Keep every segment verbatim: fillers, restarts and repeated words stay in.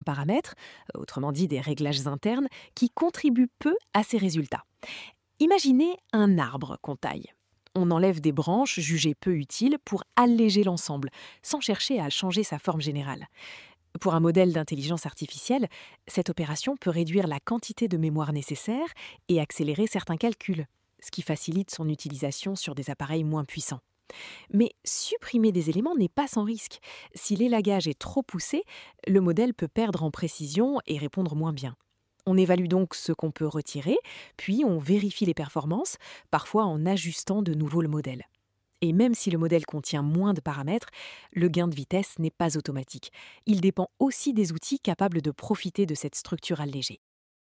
paramètres, autrement dit des réglages internes, qui contribuent peu à ces résultats. Imaginez un arbre qu'on taille. On enlève des branches jugées peu utiles pour alléger l'ensemble, sans chercher à changer sa forme générale. Pour un modèle d'intelligence artificielle, cette opération peut réduire la quantité de mémoire nécessaire et accélérer certains calculs, ce qui facilite son utilisation sur des appareils moins puissants. Mais supprimer des éléments n'est pas sans risque. Si l'élagage est trop poussé, le modèle peut perdre en précision et répondre moins bien. On évalue donc ce qu'on peut retirer, puis on vérifie les performances, parfois en ajustant de nouveau le modèle. Et même si le modèle contient moins de paramètres, le gain de vitesse n'est pas automatique. Il dépend aussi des outils capables de profiter de cette structure allégée.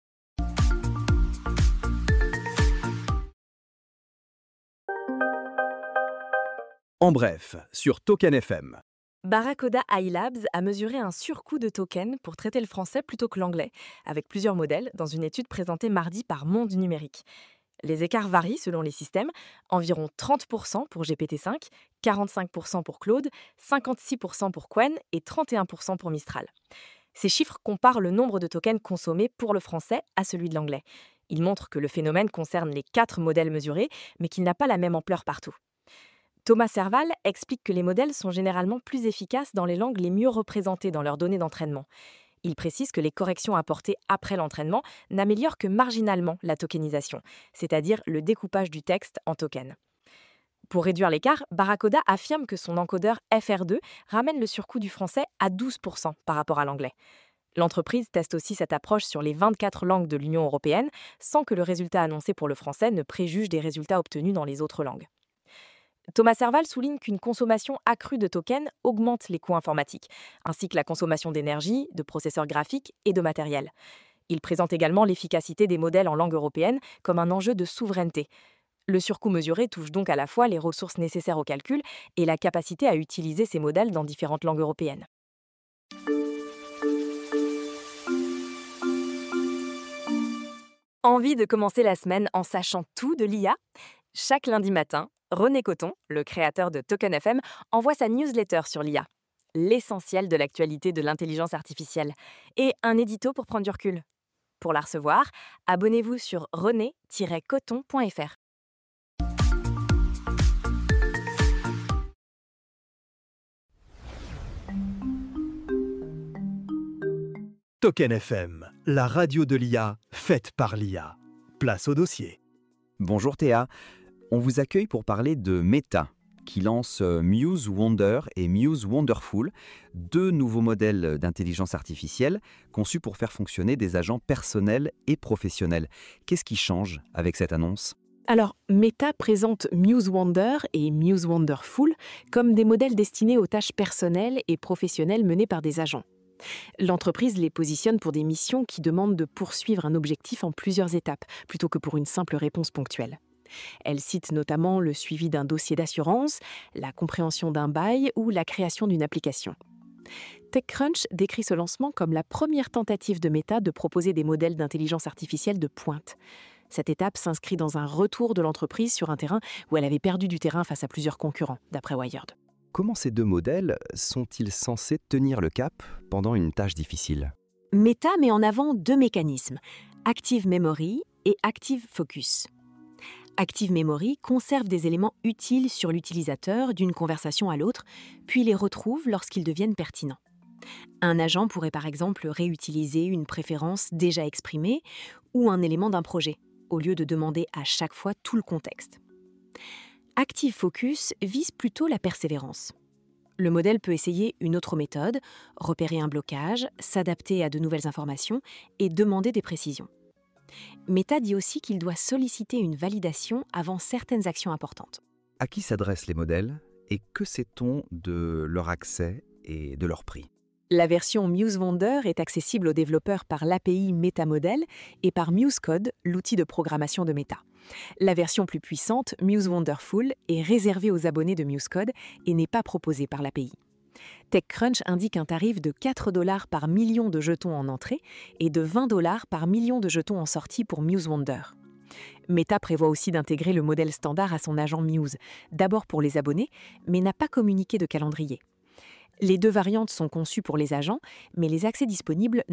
En bref, sur Token F M. Barracuda iLabs a mesuré un surcoût de tokens pour traiter le français plutôt que l'anglais, avec plusieurs modèles, dans une étude présentée mardi par Monde Numérique. Les écarts varient selon les systèmes, environ trente pour cent pour G P T cinq, quarante-cinq pour cent pour Claude, cinquante-six pour cent pour Qwen et trente et un pour cent pour Mistral. Ces chiffres comparent le nombre de tokens consommés pour le français à celui de l'anglais. Ils montrent que le phénomène concerne les quatre modèles mesurés, mais qu'il n'a pas la même ampleur partout. Thomas Serval explique que les modèles sont généralement plus efficaces dans les langues les mieux représentées dans leurs données d'entraînement. Il précise que les corrections apportées après l'entraînement n'améliorent que marginalement la tokenisation, c'est-à-dire le découpage du texte en tokens. Pour réduire l'écart, Barracuda affirme que son encodeur F R deux ramène le surcoût du français à douze pour cent par rapport à l'anglais. L'entreprise teste aussi cette approche sur les vingt-quatre langues de l'Union européenne, sans que le résultat annoncé pour le français ne préjuge des résultats obtenus dans les autres langues. Thomas Serval souligne qu'une consommation accrue de tokens augmente les coûts informatiques, ainsi que la consommation d'énergie, de processeurs graphiques et de matériel. Il présente également l'efficacité des modèles en langue européenne comme un enjeu de souveraineté. Le surcoût mesuré touche donc à la fois les ressources nécessaires au calcul et la capacité à utiliser ces modèles dans différentes langues européennes. Envie de commencer la semaine en sachant tout de l'I A ? Chaque lundi matin, René Coton, le créateur de Token F M, envoie sa newsletter sur l'I A, l'essentiel de l'actualité de l'intelligence artificielle, et un édito pour prendre du recul. Pour la recevoir, abonnez-vous sur rené tiret coton point f r. Token F M, la radio de l'I A, faite par l'I A. Place au dossier. Bonjour Théa, on vous accueille pour parler de Meta, qui lance Muse Wonder et Muse Wonderful, deux nouveaux modèles d'intelligence artificielle conçus pour faire fonctionner des agents personnels et professionnels. Qu'est-ce qui change avec cette annonce ? Alors, Meta présente Muse Wonder et Muse Wonderful comme des modèles destinés aux tâches personnelles et professionnelles menées par des agents. L'entreprise les positionne pour des missions qui demandent de poursuivre un objectif en plusieurs étapes, plutôt que pour une simple réponse ponctuelle. Elle cite notamment le suivi d'un dossier d'assurance, la compréhension d'un bail ou la création d'une application. TechCrunch décrit ce lancement comme la première tentative de Meta de proposer des modèles d'intelligence artificielle de pointe. Cette étape s'inscrit dans un retour de l'entreprise sur un terrain où elle avait perdu du terrain face à plusieurs concurrents, d'après Wired. Comment ces deux modèles sont-ils censés tenir le cap pendant une tâche difficile ? Meta met en avant deux mécanismes, Active Memory et Active Focus. Active Memory conserve des éléments utiles sur l'utilisateur d'une conversation à l'autre, puis les retrouve lorsqu'ils deviennent pertinents. Un agent pourrait par exemple réutiliser une préférence déjà exprimée ou un élément d'un projet, au lieu de demander à chaque fois tout le contexte. Active Focus vise plutôt la persévérance. Le modèle peut essayer une autre méthode, repérer un blocage, s'adapter à de nouvelles informations et demander des précisions. Meta dit aussi qu'il doit solliciter une validation avant certaines actions importantes. À qui s'adressent les modèles et que sait-on de leur accès et de leur prix ? La version Muse Wonder est accessible aux développeurs par l'A P I MetaModel et par MuseCode, l'outil de programmation de Meta. La version plus puissante, Muse Wonderful, est réservée aux abonnés de MuseCode et n'est pas proposée par l'A P I. TechCrunch indique un tarif de quatre dollars par million de jetons en entrée et de vingt dollars par million de jetons en sortie pour Muse Wonder. Meta prévoit aussi d'intégrer le modèle standard à son agent Muse, d'abord pour les abonnés, mais n'a pas communiqué de calendrier. Les deux variantes sont conçues pour les agents, mais les accès disponibles